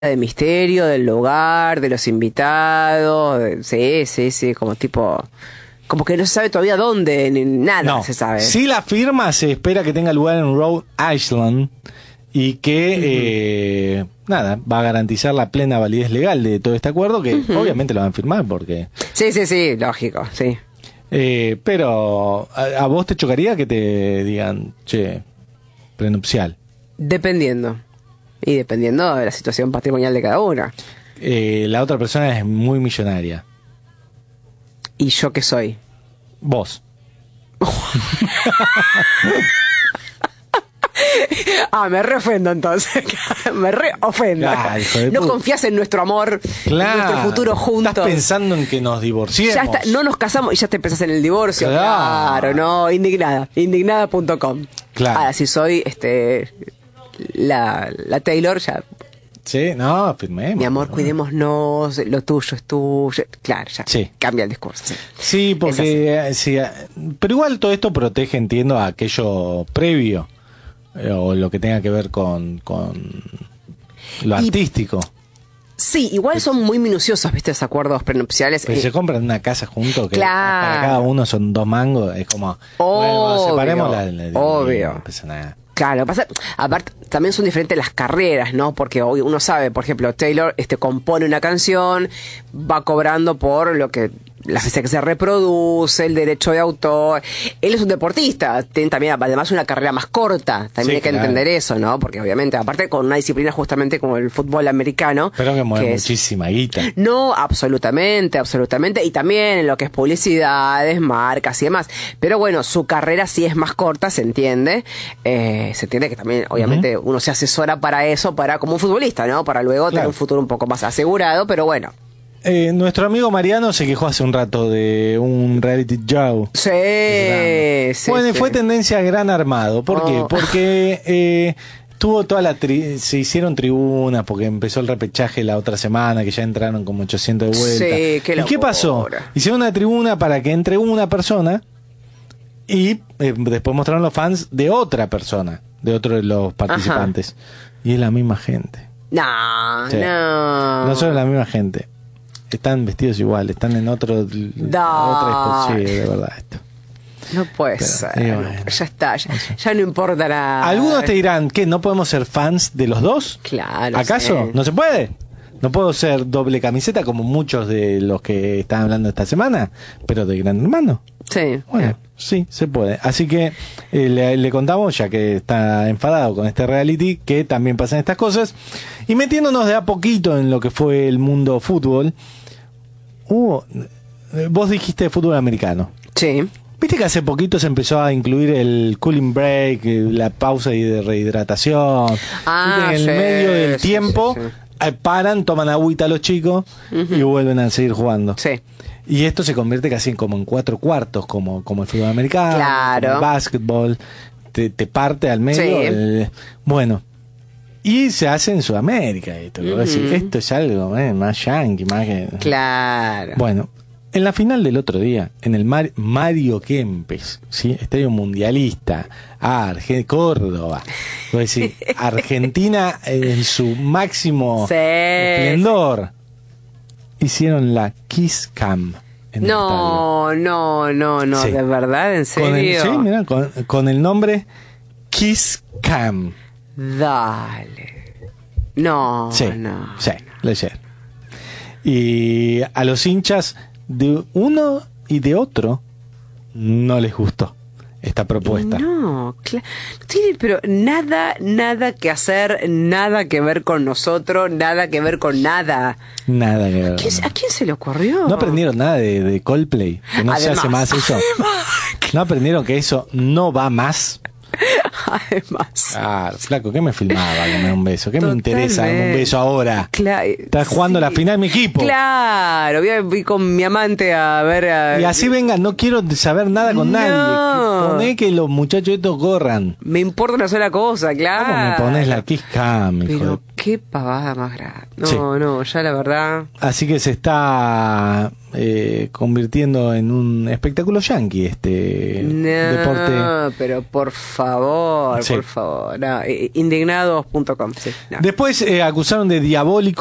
de misterio, del lugar, de los invitados. Sí, como tipo... Como que no se sabe todavía dónde, ni nada se sabe. Si la firma se espera que tenga lugar en Rhode Island y que, va a garantizar la plena validez legal de todo este acuerdo, que obviamente lo van a firmar porque... Sí, lógico, sí. Pero, ¿a vos te chocaría que te digan, che, prenupcial? Dependiendo. Y dependiendo de la situación patrimonial de cada una. La otra persona es muy millonaria. ¿Y yo qué soy? Vos. Me reofendo entonces. Me reofendo. No confías en nuestro amor, en nuestro futuro juntos. Estás pensando en que nos divorciemos. Ya está, no nos casamos y ya te pensás en el divorcio. Claro, no, indignada. Indignada.com. Claro. Ahora, si soy la Taylor, ya... Sí, no, firmemos. Mi amor, cuidémonos, lo tuyo es tuyo. Claro, ya cambia el discurso. Sí, porque... Sí, pero igual todo esto protege, entiendo, a aquello previo. O lo que tenga que ver con lo artístico. Sí, igual son muy minuciosos, ¿viste? Los acuerdos prenupciales. Pero se compran una casa juntos que para cada uno son 2 mangos. Es como, bueno, separemos obvio. No pasa nada. Claro, aparte también son diferentes las carreras, ¿no? Porque hoy uno sabe, por ejemplo, Taylor compone una canción, va cobrando por lo que las veces que se reproduce, el derecho de autor. Él es un deportista, tiene también además una carrera más corta, también hay que entender eso, ¿no? Porque obviamente, aparte con una disciplina justamente como el fútbol americano. Pero que mueve muchísima guita. No, absolutamente, y también en lo que es publicidades, marcas y demás. Pero bueno, su carrera sí es más corta, se entiende. Se entiende que también, obviamente, uno se asesora para eso, como un futbolista, ¿no? Para luego tener un futuro un poco más asegurado, pero bueno. Nuestro amigo Mariano se quejó hace un rato de un reality show. Sí. Fue tendencia a Gran Armado. ¿Por qué? Porque tuvo se hicieron tribunas porque empezó el repechaje la otra semana, que ya entraron como 800 de vuelta. Sí, ¿Y qué pasó? Hicieron una tribuna para que entre una persona y después mostraron los fans de otra persona, de otro de los participantes. Y es la misma gente. No. No son la misma gente. Están vestidos igual, están en otra exposición, de verdad esto. No puede ser. Bueno, ya está, ya no importa nada. Algunos te dirán, ¿qué? ¿No podemos ser fans de los dos? Claro. ¿Acaso? ¿No se puede? ¿No puedo ser doble camiseta como muchos de los que están hablando esta semana? Pero de Gran Hermano. Sí. Bueno, sí, se puede. Así que le contamos, ya que está enfadado con este reality, que también pasan estas cosas. Y metiéndonos de a poquito en lo que fue el mundo fútbol. Vos dijiste fútbol americano. Sí. Viste que hace poquito se empezó a incluir el cooling break, la pausa de rehidratación. En el medio del tiempo paran, toman agüita los chicos y vuelven a seguir jugando. Sí. Y esto se convierte casi como en 4 cuartos, como el fútbol americano, como el básquetbol, te parte al medio. Sí. Bueno. Y se hace en Sudamérica esto. Esto es algo más yankee, más que... Claro. Bueno, en la final del otro día, en el Mario Kempes, ¿sí? Estadio Mundialista, Córdoba. Es decir, Argentina en su máximo esplendor. Hicieron la Kiss Cam. No, sí. ¿De verdad? ¿En serio? Mira, con el nombre Kiss Cam. Dale. No. Leyer. Y a los hinchas de uno y de otro no les gustó esta propuesta. No, claro. Tiene, pero nada que hacer, nada que ver con nosotros, nada que ver con nada. Nada que ver. ¿A quién se le ocurrió? ¿No aprendieron nada de Coldplay? Que no se hace más eso. ¿No aprendieron que eso no va más? Además. Flaco, ¿qué me filmaba que me da un beso? ¿Qué me interesa darme un beso ahora? Estás jugando la final mi equipo. Claro, voy con mi amante a ver. Y así venga, no quiero saber nada con nadie. Poné que los muchachos estos corran. Me importa una sola cosa, claro. ¿Cómo me pones la Kiss Cam, hijo de Qué pavada más grande. No, Sí. no, ya la verdad. Así que se está convirtiendo en un espectáculo yankee este deporte. No, pero por favor, Sí. por favor. No, indignados.com. Sí, no. Después acusaron de diabólico